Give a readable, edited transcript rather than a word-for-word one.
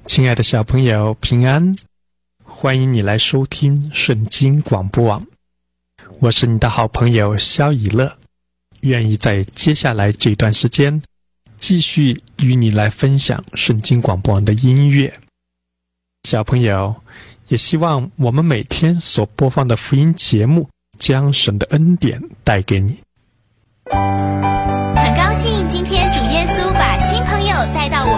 亲爱的小朋友，平安！欢迎你来收听圣经广播网，我是你的好朋友萧以乐，愿意在接下来这段时间继续与你来分享圣经广播网的音乐。小朋友，也希望我们每天所播放的福音节目将神的恩典带给你。 很高兴今天主耶稣把新朋友带到我